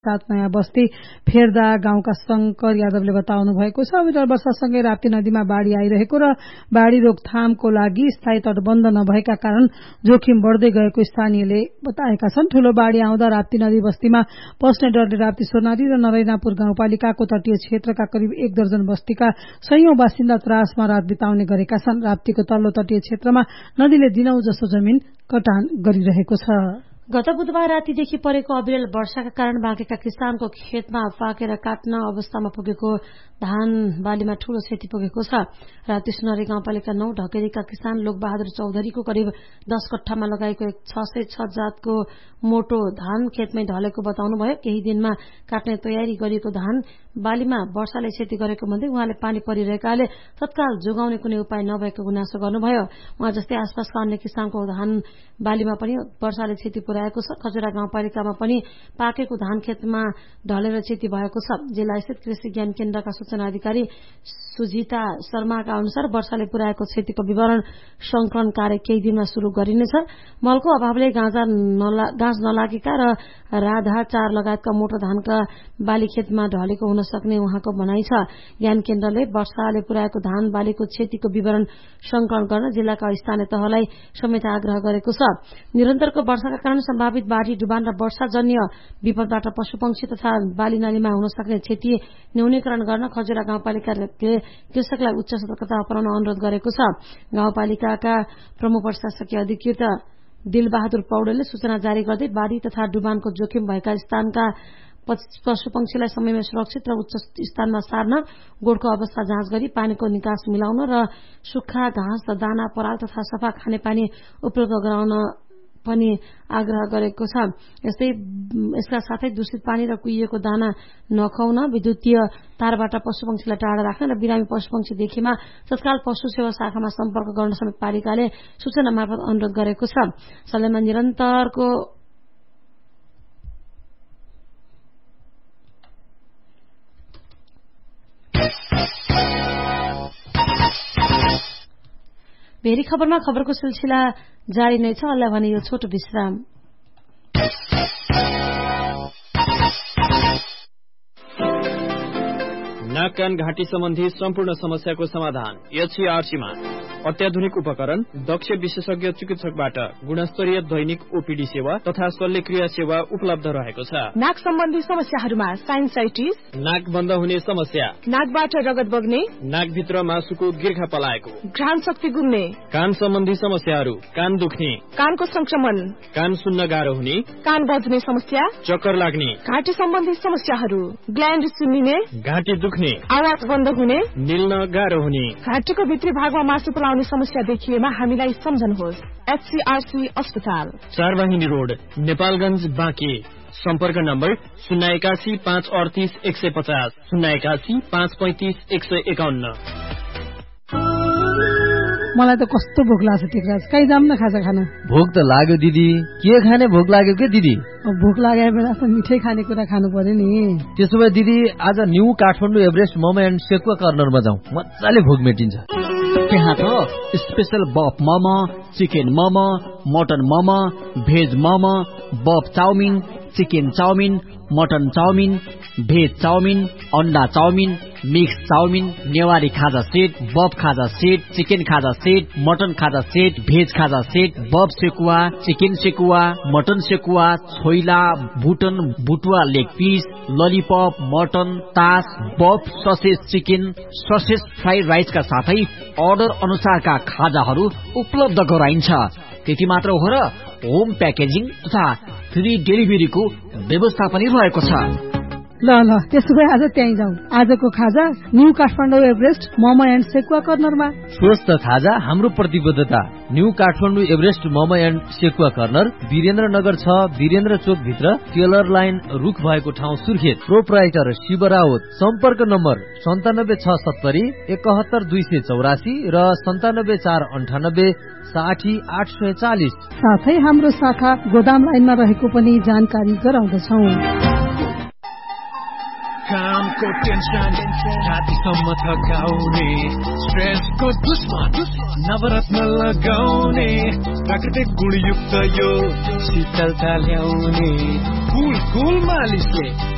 साथ नयाँ बस्ती फेर्दा गाउँका शंकर यादवले बताउनु भएको छ। अविरल वर्षासँगै राप्ती नदीमा बाढ़ी आइरहेको र बाढ़ी रोकथामको लागि स्थायी तटबन्ध नभएका कारण जोखिम बढ़दै गएको स्थानीयले बताएका छन्। ठूलो बाढ़ी आउँदा राप्ती नदी बस्तीमा पस्ने डरले राप्ती सोनारी र नरैनापुर गाउँपालिकाको तटीय क्षेत्रका करिब 1 दर्जन बस्तीका सयौं बासिन्दा त्रासमा रात बिताउने गरेका छन्। राप्तीको तल्लो तटीय क्षेत्रमा नदीले दिनौं जसो जमिन कटान गरिरहेको छ। गत बुधबार रातिदेखि परेको अविरल वर्षाका कारण बाँकेका किसानको खेतमा पाकेर काट्न अवस्थामा पुगेको धान बालीमा ठूलो क्षति पुगेको छ। राप्ती सोनारी गाउँपालिका 9 ढकेरीका किसान लोकबहादुर चौधरीको करिब 10 कट्ठामा लगाएको 606 जातको मोटो धान खेतमै ढलेको बताउनुभयो। केही दिनमा काट्ने तयारी गरिएको धान बालीमा वर्षाले क्षति गरेको भन्दै उहाँले पानी परिरहेकाले तत्काल जोगाउने कुनै उपाय नभएको गुनासो गर्नुभयो। उहाँ जस्तै आसपासका अन्य किसानको धान बालीमा पनि वर्षाले क्षति पुर्याएको छ। खजुरा गाउँपालिकामा पनि पाकेको धान खेतमा ढलेर क्षति भएको छ। जिल्ला स्थित कृषि ज्ञान केन्द्रका सूचना अधिकारी सुजिता शर्माका अनुसार वर्षाले पुर्याएको क्षतिको विवरण संकलन कार्य केही दिनमा शुरू गरिनेछ। मलको अभावले गाँस नलागेका र राधा 4 लगायतका मोटो धानका बाली खेतमा ढलेको हुन सक्ने उहाँको भनाइ छ। ज्ञान केन्द्रले वर्षाले पुर्याएको धान बालीको क्षतिको विवरण संकलन गर्न जिल्लाका स्थानीय तहलाई समेत आग्रह गरेको छ। निरन्तरको वर्षाका कारण सम्भावित बाढ़ी डुबान र वर्षाजन्य विपदबाट पशुपक्षी तथा बाली नालीमा हुन सक्ने क्षति न्यूनीकरण गर्न खजुरा गाउँपालिकाले कृषकलाई उच्च सतर्कता अपनाउन अनुरोध गरेको छ। गाउँपालिकाका प्रमुख प्रशासकीय अधिकृत दिलबहादुर पौडेलले सूचना जारी गर्दै बाढ़ी तथा डुबानको जोखिम भएका स्थानका पशुपक्षीलाई समयमा सुरक्षित र उच्च स्थानमा सार्न गोठको अवस्था जाँच गरी पानीको निकास मिलाउन र सुक्खा घाँस दाना पराल तथा सफा खानेपानी उपलब्ध गराउन पनि आग्रह गरेको छ। यसका साथै दूषित पानी र कुहिएको दाना नखुवाउन, विद्युतीय तारबाट पशुपक्षीलाई टाढा राख्न र बिरामी पशुपक्षी देखेमा तत्काल पशु सेवा शाखामा सम्पर्क गर्न समेत पालिकाले सूचना मार्फत अनुरोध गरेको छ। सलेमा निरन्तरको भेरी खबरमा खबरको सिलसिला जारी नै छ। अल्लाह भने यो छोटो विश्राम। नाक कान घाँटी सम्बन्धी सम्पूर्ण समस्याको समाधान एचसीआरसीमा। अत्याधुनिक उपकरण, दक्ष विशेषज्ञ चिकित्सकबाट गुणस्तरीय दैनिक ओपीडी सेवा तथा शल्यक्रिया सेवा उपलब्ध रहेको छ। नाक सम्बन्धी समस्याहरूमा साइनसाइटिस, नाक बन्द हुने समस्या, नाकबाट रगत बग्ने, नाकभित्र मासुको गिर्खा पलाएको, घ्राण शक्ति गुम्ने, कान सम्बन्धी समस्याहरू, कान दुख्ने, कानको संक्रमण, कान सुन्न गाह्रो हुने, कान बज्ने समस्या, चक्कर लाग्ने, घाँटी सम्बन्धी समस्याहरू, ग्ल्यान्ड सुन्निने, घाँटी दुख्ने, आवाज बन्द हुने, निल्न गाह्रो हुने, घाँटीको भित्री भागमा मासु पलाउने समस्या देखिएमा हामीलाई सम्झनुहोस्। एचसीआरसी अस्पताल, 4 वाहिनी रोड, नेपालगञ्ज, बाँके। सम्पर्क नम्बर 081 538 150, 081 535 151। मलाई त कस्तो भोक लाग्छ टिकराज, कहीँ जाम न खाजा खान। भोक त लाग्यो दिदी, के खाने भोक लाग्यो के दिदी? भोक लागेको बेला त मिठै खानेकुरा खानु पर्यो नि। त्यसो भए दिदी आज new Kathmandu Everest momo and sekuwa कर्नरमा जाउँ, मजाले भोक मेटिन्छ। त्यहाँ त स्पेशल बफ momo, chicken momo, mutton momo, veg momo, बफ chowmein, chicken chowmein, mutton chowmein, veg chowmein, अन्डा चाउमिन, मिक्स चाउमिन, नेवारी खाजा सेट, बफ खाजा सेट, चिकन खाजा सेट, मटन खाजा सेट, भेज खाजा सेट, बफ sekuwa, chicken sekuwa, mutton sekuwa, choila, बुटन बुटुवा leg piece, lollipop, mutton, तास, बफ ससेज चिकन, ससेज फ्राइड राइसका साथै order अनुसारका खाजाहरू उपलब्ध गराइन्छ। त्यति मात्र हो र होम प्याकेजिङ तथा फ्री डेलिभरीको व्यवस्था पनि रहेको छ। ल त्यसो भए आज त्यहीँ जाउँ। आजको खाजा new Kathmandu Everest momo and sekuwa कर्नरमा। स्वस्थ खाजा हाम्रो प्रतिबद्धता। New Kathmandu Everest momo and sekuwa corner, Birendranagar 6, Birendra चोक भित्र, टेलर लाइन रुख भएको ठाउँ, सुर्खेत। प्रोप्राइटर शिव राउत। सम्पर्क नम्बर 97670 71284 र 97498 60840। साथै हाम्रो शाखा गोदाम लाइनमा रहेको पनि जानकारी गराउँदछौ। कामको टेन्सन रातिसम्म थकाउने, स्ट्रेसको दुश्मन नवरत्न लगाउने, प्राकृतिक गुणयुक्त यो शीतलता ल्याउने, कुल मालिसले